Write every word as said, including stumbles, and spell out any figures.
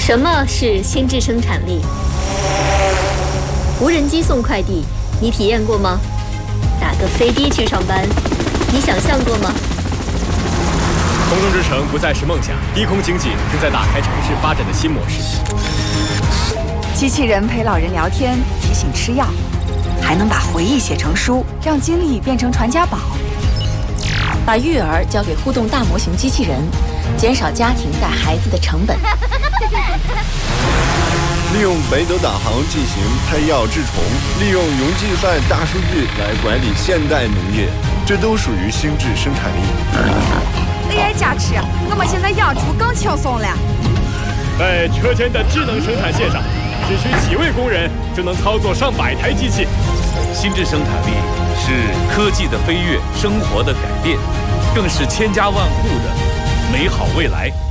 什么是心智生产力？无人机送快递，你体验过吗？打个飞的去上班，你想象过吗？ 空中之城不再是梦想，低空经济正在打开城市发展的新模式。 机器人陪老人聊天，提醒吃药，还能把回忆写成书，让经历变成传家宝。 把育儿交给互动大模型机器人，减少家庭带孩子的成本。 利用北斗导航进行配药治虫，利用云计算大数据来管理现代农业，这都属于心智生产力。 A I 加持，我们现在养猪更轻松了。 在车间的智能生产线上，只需几位工人就能操作上百台机器。 心智生产力是科技的飞跃，生活的改变，更是千家万户的美好未来。